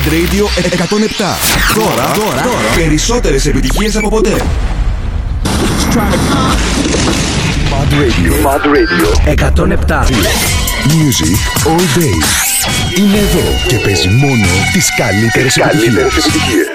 Radio 107. Τώρα περισσότερες επιτυχίες από ποτέ. Mad Radio 107. Music all day. Είναι εδώ και παίζει μόνο τις καλύτερες επιτυχίες.